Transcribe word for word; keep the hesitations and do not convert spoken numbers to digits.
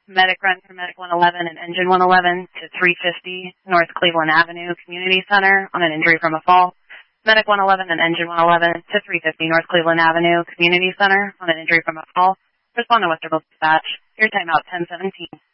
Medic run from Medic one eleven and Engine one eleven to three fifty North Cleveland Avenue Community Center on an injury from a fall. Medic one eleven and Engine one eleven to three fifty North Cleveland Avenue Community Center on an injury from a fall. Respond to Westerville Dispatch. Your timeout ten seventeen.